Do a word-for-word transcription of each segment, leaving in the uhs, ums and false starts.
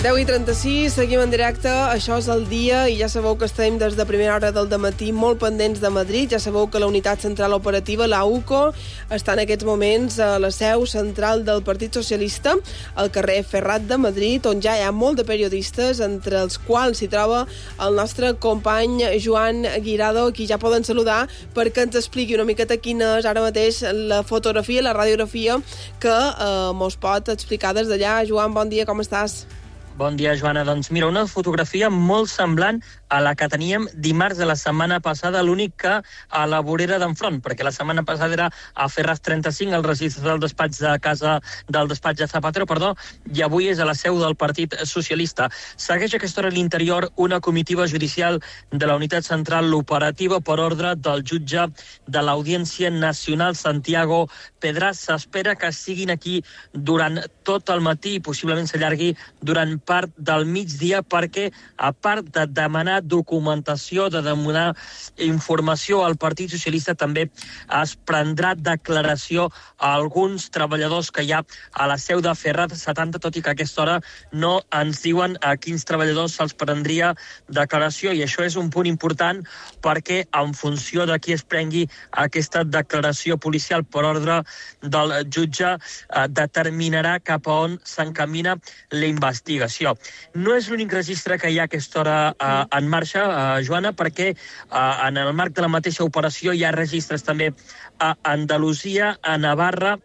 deu i trenta-sis, seguim en directe, això és el dia i ja sabeu que estem des de primera hora del dematí molt pendents de Madrid. Ja sabeu que la unitat central operativa, la U C O, està en aquests moments a la seu central del Partit Socialista, al carrer Ferrat de Madrid, on ja hi ha molt de periodistes, entre els quals s'hi troba el nostre company Joan Guirado, qui ja poden saludar perquè ens expliqui una miqueta quina és ara mateix la fotografia, la radiografia que eh, mos pot explicar des d'allà. Joan, bon dia, com estàs? Bon dia, Joana. Doncs mira, una fotografia molt semblant a la que teníem dimarts de la setmana passada, l'únic que a la vorera d'enfront, perquè la setmana passada era a Ferraz trenta-cinc, el registre del despatx de casa del despatx de Zapatero, perdó, i avui és a la seu del Partit Socialista. Segueix aquesta hora a l'interior una comitiva judicial de la unitat central operativa per ordre del jutge de l'Audiència Nacional, Santiago Pedraz. S'espera que siguin aquí durant tot el matí i possiblement s'allargui durant part del migdia, perquè a part de demanar documentació, de demanar informació al Partit Socialista, també es prendrà declaració a alguns treballadors que hi ha a la seu de Ferraz setanta, tot i que a aquesta hora no ens diuen a quins treballadors se'ls prendria declaració, i això és un punt important perquè en funció de qui es prengui aquesta declaració policial per ordre del jutge eh, determinarà cap a on s'encamina la investigació. No és l'únic registre que hi ha a aquesta hora eh, en marxa, eh, Joana, perquè eh, en el marc de la mateixa operació hi ha registres també a Andalusia, a Navarra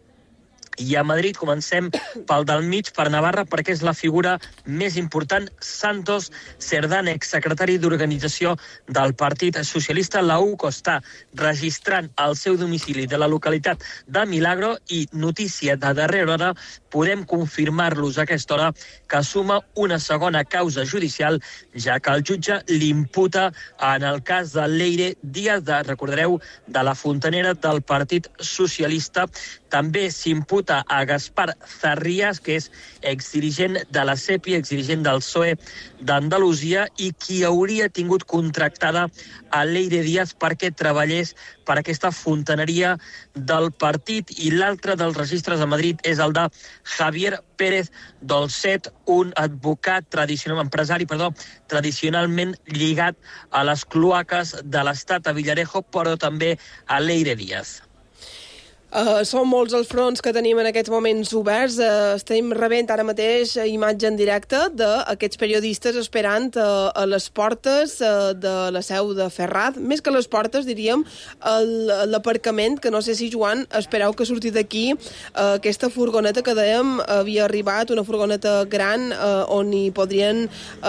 i a Madrid. Comencem pel del mig, per Navarra, perquè és la figura més important, Santos Cerdán, exsecretari d'Organització del Partit Socialista. La U C O està registrant el seu domicili de la localitat de Milagro i, notícia de darrera hora, podem confirmar-los a aquesta hora que suma una segona causa judicial, ja que el jutge l'imputa en el cas de Leire Díaz, de, recordareu, de la fontanera del Partit Socialista. També s'imputa a Gaspar Zarrías, que és exdirigent de la C E P I, exdirigent del P S O E d'Andalusia, i qui hauria tingut contractada a Leire Díaz perquè treballés per aquesta fontaneria del partit. I l'altre dels registres a Madrid és el de Javier Pérez Dolcet, un advocat tradicional, empresari, perdó, tradicionalment lligat a les cloaques de l'Estat a Villarejo, però també a Leire Díaz. Uh, són molts els fronts que tenim en aquests moments oberts. Uh, estem rebent ara mateix imatge en directe d'aquests periodistes esperant uh, a les portes uh, de la seu de Ferraz. Més que les portes, diríem, l'aparcament, que no sé si, Joan, espereu que surti d'aquí uh, aquesta furgoneta que dèiem havia arribat, una furgoneta gran uh, on hi podrien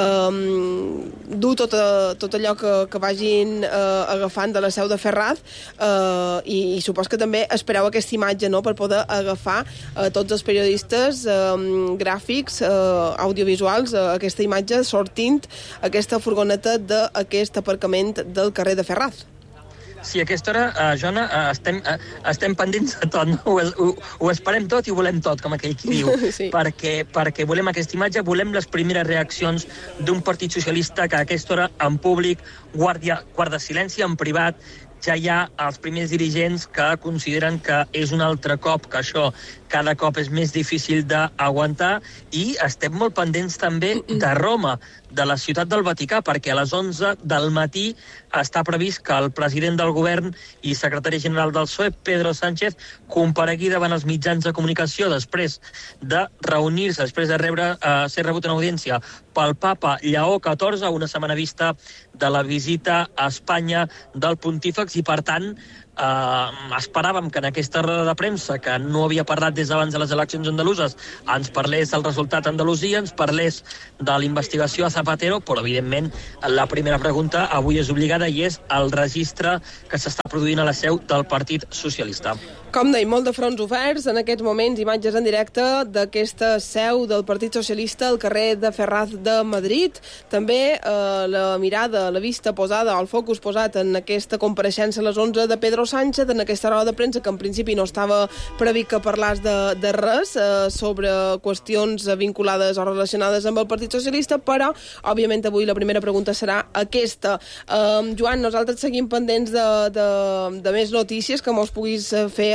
um, dur tot, a, tot allò que, que vagin uh, agafant de la seu de Ferraz, uh, i, i supos que també espereu aquesta imatge, no?, per poder agafar eh, tots els periodistes eh, gràfics, eh, audiovisuals, eh, aquesta imatge sortint aquesta furgoneta d'aquest aparcament del carrer de Ferraz. Sí, a aquesta hora, uh, Joana, uh, estem, uh, estem pendents de tot, no? Ho, ho, ho esperem tot i ho volem tot, com aquell qui diu, sí. perquè, perquè volem aquesta imatge, volem les primeres reaccions d'un Partit Socialista que a aquesta hora, en públic, guarda, guarda silenci, en privat. Ja hi ha els primers dirigents que consideren que és un altre cop, que això cada cop és més difícil d'aguantar, i estem molt pendents també de Roma, de la ciutat del Vaticà, perquè a les onze del matí està previst que el president del govern i secretari general del P S O E, Pedro Sánchez, comparegui davant els mitjans de comunicació després de reunir-se, després de rebre, eh, ser rebut en audiència pel papa Lleó catorze, una setmana vista de la visita a Espanya del pontífex, i per tant Uh, esperàvem que en aquesta roda de premsa, que no havia parlat des d'abans de les eleccions andaluses, ens parlés del resultat a Andalusia, ens parlés de la investigació a Zapatero, però evidentment la primera pregunta avui és obligada i és el registre que s'està produint a la seu del Partit Socialista. Com deim, molt de fronts oberts, en aquests moments imatges en directe d'aquesta seu del Partit Socialista al carrer de Ferraz de Madrid. També eh, la mirada, la vista posada, el focus posat en aquesta compareixença a les onze de Pedro Sánchez, en aquesta roda de premsa que en principi no estava previst que parlàs de, de res eh, sobre qüestions vinculades o relacionades amb el Partit Socialista, però òbviament avui la primera pregunta serà aquesta. Eh, Joan, nosaltres seguim pendents de, de, de més notícies que mos puguis fer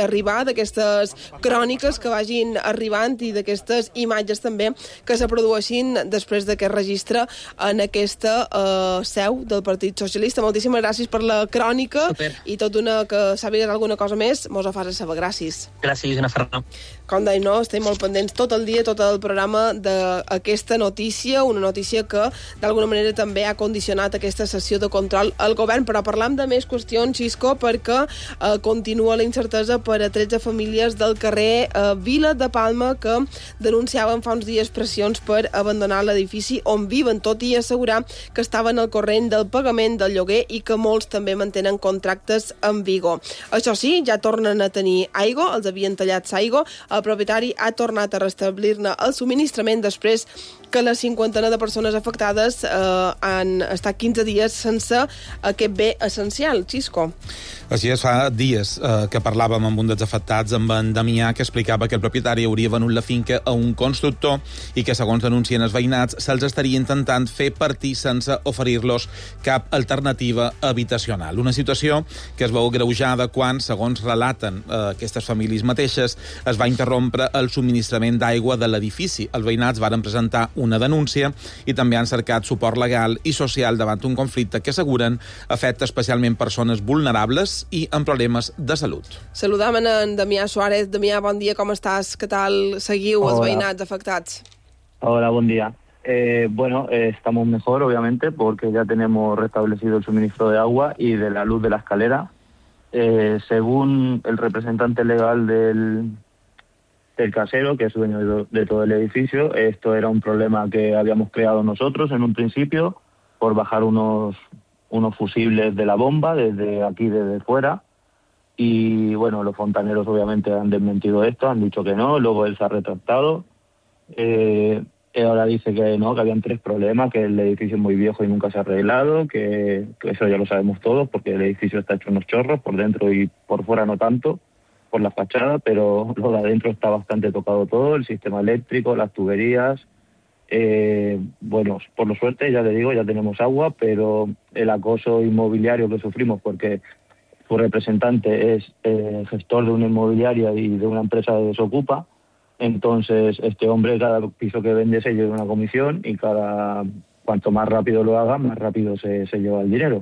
arribar, d'aquestes cròniques que vagin arribant i d'aquestes imatges també que se produeixin després d'aquest registre en aquesta uh, seu del Partit Socialista. Moltíssimes gràcies per la crònica. Super. I tot una que sàpigues alguna cosa més, mos ho fas a saber. Gràcies. Gràcies, Ana Ferran. Com deia, no, estem molt pendents tot el dia, tot el programa d'aquesta notícia, una notícia que d'alguna manera també ha condicionat aquesta sessió de control al govern, però parlam de més qüestions, Xisco, perquè eh, continua la incertesa per a tretze famílies del carrer eh, Vila de Palma que denunciaven fa uns dies pressions per abandonar l'edifici on viven, tot i assegurar que estaven al corrent del pagament del lloguer i que molts també mantenen contractes en vigor. Això sí, ja tornen a tenir aigua, els havien tallat l'aigua, el propietari ha tornat a restablir-ne el subministrament després que la cinquantena de persones afectades eh, han estat quinze dies sense aquest bé essencial. Xisco. Així és, fa dies eh, que parlàvem amb un dels afectats, amb en Damià, que explicava que el propietari hauria venut la finca a un constructor i que, segons denuncien els veïnats, se'ls estaria intentant fer partir sense oferir-los cap alternativa habitacional. Una situació que es veu agreujada quan, segons relaten eh, aquestes famílies mateixes, es va interrompre el subministrament d'aigua de l'edifici. Els veïnats varen presentar una denúncia i també han cercat suport legal i social davant un conflicte que asseguren afecta especialment persones vulnerables i amb problemes de salut. Saludam en Damià Suárez. Damià, bon dia, com estàs? Què tal seguiu els veïnats afectats? Hola, buen día. Eh, bueno, eh, estamos mejor, obviamente, porque ya tenemos restablecido el suministro de agua y de la luz de la escalera. Eh, según el representante legal del... el casero, que es dueño de todo el edificio, esto era un problema que habíamos creado nosotros en un principio por bajar unos, unos fusibles de la bomba desde aquí, desde fuera, y bueno, los fontaneros obviamente han desmentido esto, han dicho que no, luego él se ha retractado, eh, ahora dice que no, que habían tres problemas, que el edificio es muy viejo y nunca se ha arreglado, que, que eso ya lo sabemos todos, porque el edificio está hecho unos chorros, por dentro y por fuera no tanto, por la fachada, pero lo de adentro está bastante tocado todo, el sistema eléctrico, las tuberías. Eh, bueno, por lo suerte, ya le digo, ya tenemos agua, pero el acoso inmobiliario que sufrimos, porque su representante es eh, gestor de una inmobiliaria y de una empresa de desocupa, entonces este hombre cada piso que vende se lleva una comisión y cada cuanto más rápido lo haga, más rápido se, se lleva el dinero.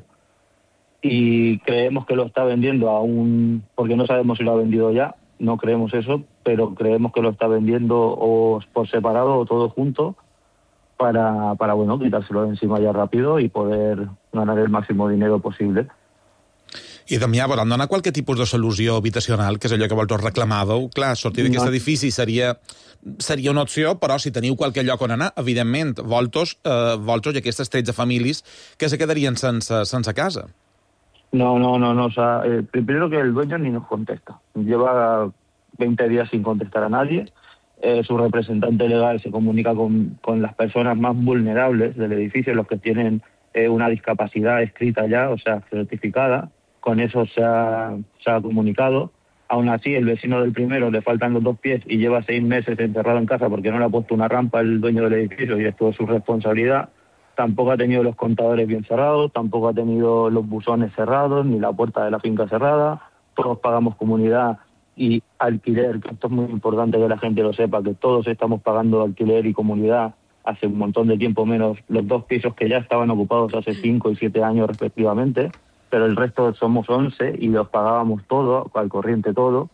Y creemos que lo está vendiendo a un... porque no sabemos si lo ha vendido ya, no creemos eso, pero creemos que lo está vendiendo o por separado o todo junto para, para bueno, quitárselo de encima ya rápido y poder ganar el máximo dinero posible. I, Damià, volen donar qualque tipus de solució habitacional, que és allò que vosaltres reclamàveu? Clar, sortir d'aquest no. edifici seria, seria una opció, però si teniu qualque lloc on anar, evidentment, vosaltres, eh, vosaltres i aquestes tretze famílies que se quedarien sense, sense casa. No, no, no, no. O sea, eh, primero que el dueño ni nos contesta. Lleva veinte días sin contestar a nadie. Eh, su representante legal se comunica con, con las personas más vulnerables del edificio, los que tienen eh, una discapacidad escrita ya, o sea, certificada. Con eso se ha, se ha comunicado. Aún así, el vecino del primero le faltan los dos pies y lleva seis meses encerrado en casa porque no le ha puesto una rampa el dueño del edificio y esto es su responsabilidad. Tampoco ha tenido los contadores bien cerrados, tampoco ha tenido los buzones cerrados, ni la puerta de la finca cerrada. Todos pagamos comunidad y alquiler, que esto es muy importante que la gente lo sepa, que todos estamos pagando alquiler y comunidad hace un montón de tiempo, menos los dos pisos que ya estaban ocupados hace cinco y siete años respectivamente, pero el resto somos once y los pagábamos todo, al corriente todo,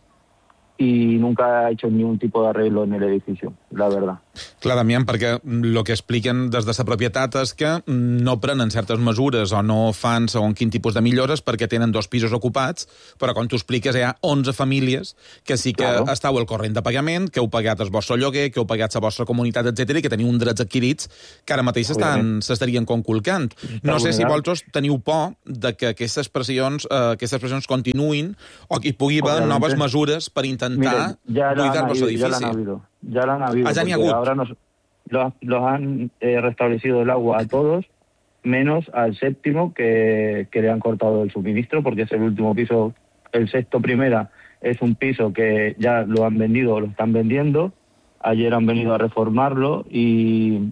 y nunca ha hecho ningún tipo de arreglo en el edificio, la verdad. Clar, Damià, perquè el que expliquen des de la propietat és que no prenen certes mesures o no fan segons quin tipus de millores perquè tenen dos pisos ocupats, però com tu expliques hi ha onze famílies que sí que claro. estàu al corrent de pagament, que heu pagat el vostre lloguer, que heu pagat la vostra comunitat, etcètera, i que teniu uns drets adquirits que ara mateix s'estarien conculcant. No sé si vosaltres teniu por de que aquestes pressions, eh, aquestes pressions continuïn o que hi pugui haver noves mesures per intentar cuidar-vos l'edifici. Ja l'han habido. Ya la han habido, ah, porque ahora nos, los, los han eh, restablecido el agua a todos, menos al séptimo que, que le han cortado el suministro, porque es el último piso. El sexto primera es un piso que ya lo han vendido, lo están vendiendo. Ayer han venido a reformarlo y,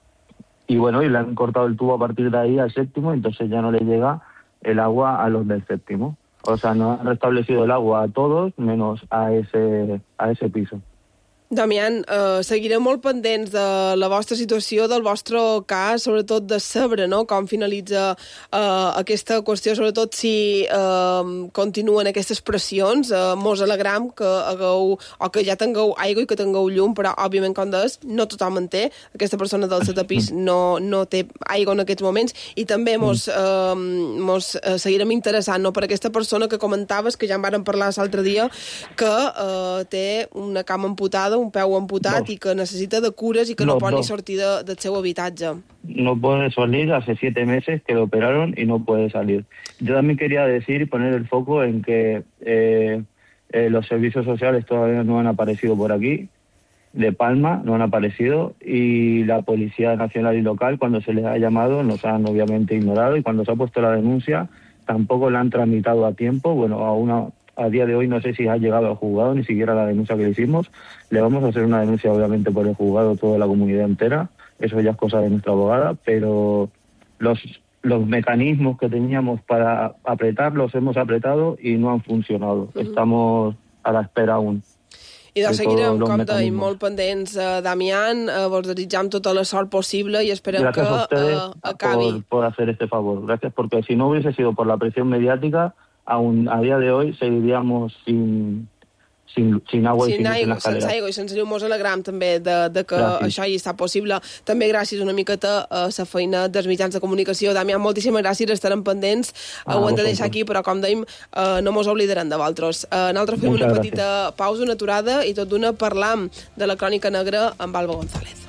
y bueno, y le han cortado el tubo a partir de ahí al séptimo, entonces ya no le llega el agua a los del séptimo. O sea, nos han restablecido el agua a todos, menos a ese, a ese piso. Damián, eh, seguirem molt pendents de la vostra situació, del vostre cas, sobretot de saber, no?, com finalitza eh, aquesta qüestió, sobretot si eh, continuen aquestes pressions. Eh, mos alegram que hagueu, o que ja tingueu aigua i que tingueu llum, però, òbviament, com deies, no tothom en té. Aquesta persona del setè pis no, no té aigua en aquests moments, i també mos, eh, mos eh, seguirem interessant, no?, per aquesta persona que comentaves, que ja en vàrem parlar l'altre dia, que eh, té una cama amputada, un peu amputat, dos. I que necesita de cures i que no, no pot dos. ni sortir de, del seu habitatge. No puede salir, hace siete meses que lo operaron y no puede salir. Yo también quería decir y poner el foco en que eh, eh, los servicios sociales todavía no han aparecido por aquí, de Palma no han aparecido, y la Policía Nacional y Local, cuando se les ha llamado, nos han obviamente ignorado, y cuando se ha puesto la denuncia tampoco la han tramitado a tiempo. Bueno, a una... A día de hoy no sé si ha llegado al juzgado, ni siquiera la denuncia que le hicimos. Le vamos a hacer una denuncia, obviamente, por el juzgado, toda la comunidad entera. Eso ya es cosa de nuestra abogada, pero los, los mecanismos que teníamos para apretar los hemos apretado y no han funcionado. Uh-huh. Estamos a la espera aún. I de seguirem, com dèiem, molt pendents. Uh, Damián, uh, vos desitjam tota la sort possible i esperem Gracias que uh, acabi. Por, por hacer este favor. Gracias, porque si no hubiese sido por la presión mediática, aún a día de hoy seguiríamos sin, sin, sin agua sin i sin aigua, en sense aigua i sense llum. Mos alegram també de, de que gràcies. Això hi està possible. També gràcies una miqueta a la feina dels mitjans de comunicació. Damián, moltíssimes gràcies, estarem pendents. Ah, ho hem de deixar aquí, però com dèiem, uh, no mos oblidarem de vosaltres. Uh, nosaltres fem una petita pausa, una aturada, i tot d'una parlam de la crònica negra amb Alba González.